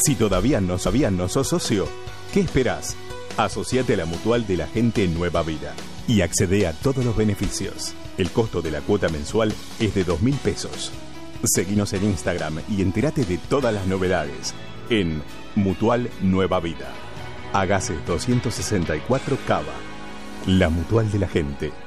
Si todavía no sos socio, ¿qué esperás? Asociate a la Mutual de la Gente Nueva Vida y accede a todos los beneficios. El costo de la cuota mensual es de 2.000 pesos. Seguinos en Instagram y entérate de todas las novedades en Mutual Nueva Vida. Agasse 264 Cava. La Mutual de la Gente.